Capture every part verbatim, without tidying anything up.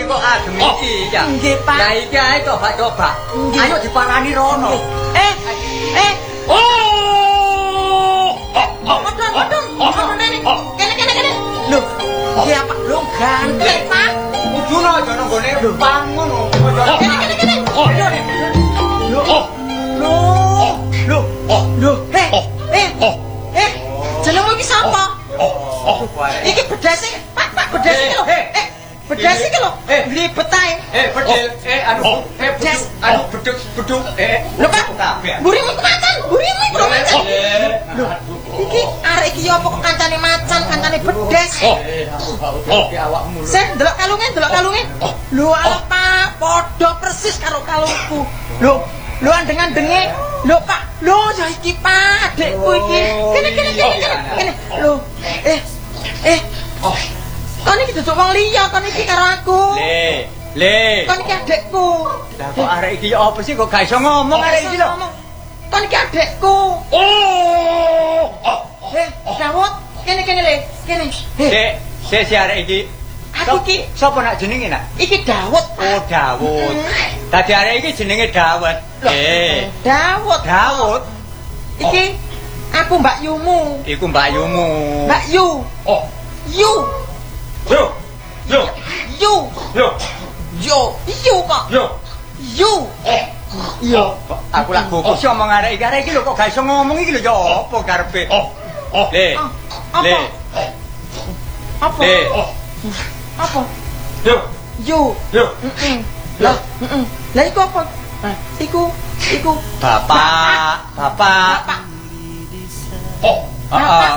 kok adem iki ya. Nggih, Pak. Lah iki ae coba-coba. Ayo diparani rono. Eh, eh. Oh! Kodong, kodong. Kodong nene. Kene, kene, kene. Loh, iki apa? Loh, ganteng, Pak. Kuduno aja nang gone pang ngono. Kene, kene, kene. Loh, loh. Loh, loh. Loh, eh, eh. Eh, jenengmu iki sapa? Iki bedas iki, Pak, Pak, bedas iki lho. Eh, bedas iki lho. Ribet ae. Eh, bedil. Eh, anu, eh, beduk, anu beduk, beduk. Eh, lho, Pak. Burimu iku macan, burimu iku lho macan. Lho, iki arek iki ya apa kok kancane macan, kancane bedas. Oh, awakmu. Sih, delok kalunge, delok kalunge. Lho, ala Pak, padha persis karo kalungku. Lho, lho andeng-andenge. Lho, Pak. Lho, ya iki Pak, adekku iki. Kene, kene, kene, kene. Kene. Lho, eh, eh. Oh. Kon iki duduk wong liya, kon iki karo aku. Le, le. Kon iki adekku. Lah kok arek iki ya apa sih kok gak iso ngomong arek iki lho. Kon iki adekku. Oh! Eh, Dawud, kene kene le, kene. Sik, sik si arek iki. Aku iki sapa nak jenenge nak? iki Dawud. Oh, Dawud. Dadi arek iki jenenge Dawud. Eh, Dawud. Dawud. Iki aku Mbak Yumu. Iku Mbak Yumu. Mbak Yu. Oh! Yu. Yo! Yo! Yu. Yo! Yo. Yu kok. Yo! Yu. Eh! Yo. Aku lak gugus omong arek iki. Arek iki lho kok gak iso ngomong iki lho ya apa karepe? Oh! Oh! Le. Apa? Le. Apa? Le. Oh! Apa? Yo! Yu. Yo! Heeh. Lah, heeh. Lah iku apa? Nah, iku iku Bapak, bapak. Bapak. Oh! Heeh.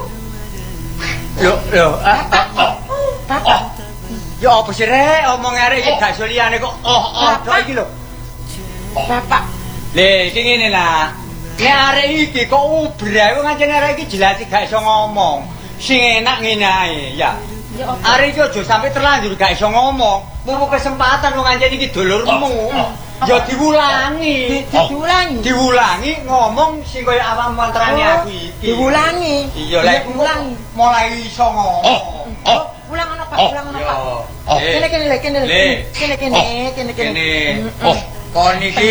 Lho, lho, Bapak. ya apa sih rek omong arek iki gak iso liyane kok oh oh tok iki lho. Bapak. Le, iki ngene lah. Nek arek iki kok ubrae kok ngancen arek iki jelas gak iso ngomong. Sing enak ngene ae, ya. Ya apa? Arek iki aja sampe terlanjur gak iso ngomong. Mumpung kesempatan kok ngancen iki dulurmu. Ya diwulangi. Diulangi. Diwulangi ngomong sing kaya awak mantrane aku iki. Diulangi. Iya, lah iku diulangi. mulai iso ngomong. Oh, ulang ana Pak, ulang ana Pak. Kene kene le, kene le. Kene kene, kene kene. Kene. Oh, kon iki.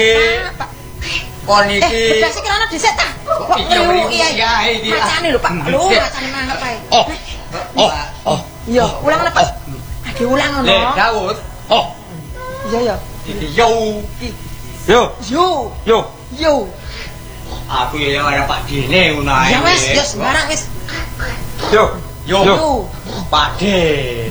Kon iki. Eh, bedas iki ana dhisik ta? Iya, iya iki. Macane lho Pak. Lho, macane mangap ae. Oh! Oh! Oh! Iya, ulang ana Pak. Age ulang ana. Le, Daud. Oh! Iya ya. Iki yo. Yo. Yo. Yo. Yo. Aku ya ora Pak Dene ngono ae. Ya wis, ya sembarang wis. Yo. Yo. Yo. Pak De.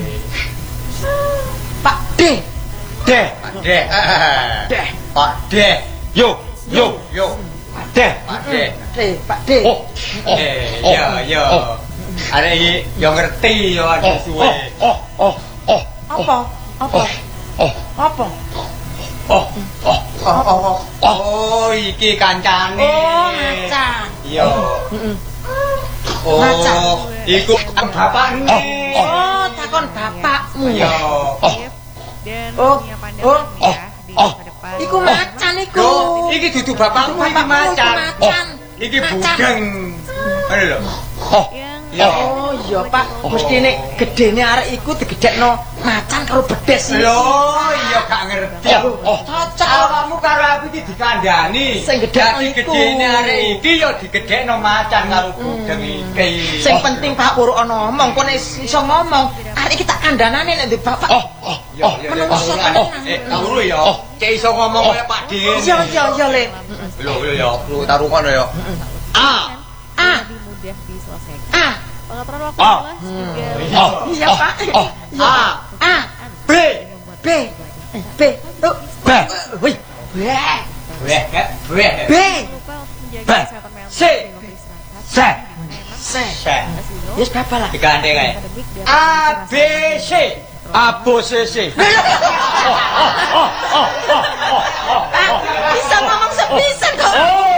Pak D. De. Pak De. De. Pak De. Yo! Yo! Yo. Pak De! Pak De. D, Pak D. Oh! Eh, ya, ya. Arek iki yo ngerti yo ada suwe. Oh! Oh! Oh! Apa? Apa? Oh! Apa? Oh! Oh! Oh, oh, oh, iki kancane. Oh, macan. Iya. Heeh. Oh, Macan. iku kan bapakne. Oh, takon bapakmu. Iya. Oh! Oh, oh, Oh! iku macan iku. Loh, iki dudu bapakmu iki Bapakmu iku macan. macan. Iki Macan. budeng. Ngono lho. Oh! Iya. Oh iya Pak, mesti nek gedene arek iku digedhekno macan karo bedes iki. Lho, iya gak ngerti. Oh. Cocok. Awakmu karo aku iki dikandani. Sing gedhekno Dadi iku. gedene arek iki ya digedhekno macan karo budeng iki. Sing penting Pak Puruk ana ngomong, kok nek iso ngomong, arek iki tak kandhanane nek ndek bapak. Oh! Oh! Ya, ya, menungso ya, tenan. eh, turu ya. Cek iso ngomong kaya Pak Dene. Iya iya iya Le. Lho, lho ya, lu taruh kono ya. A. A. lebih mudah diselesaikan. A. Pengaturan waktu Ah. kelas juga Oh! Iya Pak. Oh. Iya. A. B. B. B. Oh. B. Wih. B. Weh, weh. B. lupa untuk menjaga B. kesehatan mental C. dan waktu istirahat. C. C. Sek. Yes berapa lah? Digandeng kae. Akademik biar A B C. Abo C C. Pak, bisa ngomong sepisan kok.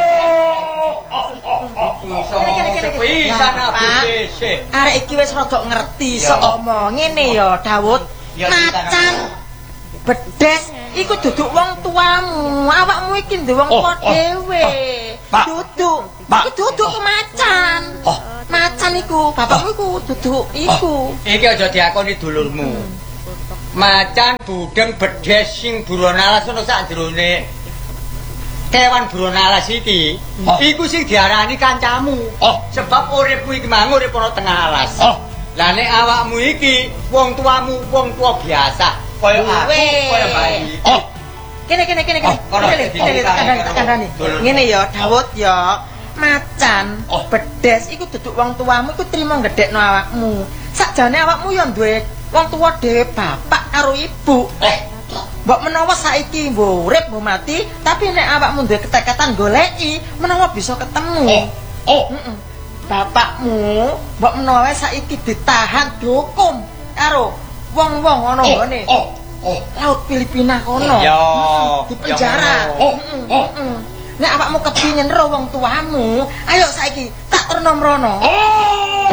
Sepisan A B C. Arek iki wis rada ngerti Ya. sok omong ngene ya Dawud. Ya, Macan bedes iku duduk wong tuamu. Awakmu iki ndek wong Oh, tua oh, dhewe. Pak. Duduk. Pak. Iku duduk ke macan. Oh. Macan iku, bapakmu iku duduk iku. Iki aja diakoni dulurmu. Macan budeng bedhes sing buron alas ono sak jerone. Kewan buron alas iki, Oh. iku sing diarani kancamu. Oh. Sebab uripmu iki mang urip ana tengah alas. Oh. Lah nek awakmu iki wong tuamu wong tua biasa, kaya aku, Weh. kaya bayi. Oh. Kene kene kene kene. Oh, kono, Kene dadi kene kandhani, kandhani kono. kandhani. Dulur. Ngene ya Dawud ya. Macan, Oh. bedes iku duduk wong tuamu iku trimo gedhekno awakmu. Sakjane awakmu ya duwe wong tuwa dhewe bapak karo ibu. Oh. Mbok menawa saiki mbok urip mbok mati, tapi nek awakmu duwe ketekatan goleki, menawa bisa ketemu. Oh. Heeh. Bapakmu mbok menawa saiki ditahan dihukum karo wong-wong ana ngene. Oh. Oh. Laut Filipina kono. Ya, di penjara. ya ngono. Heeh, Oh. heeh. Nek awakmu kepingin ro wong tuamu, ayo saiki tak terno mrono. Oh.